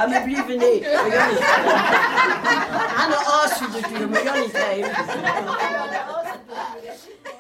Ja, men bliv ved ned. Han er også et dyr, men jeg er ikke.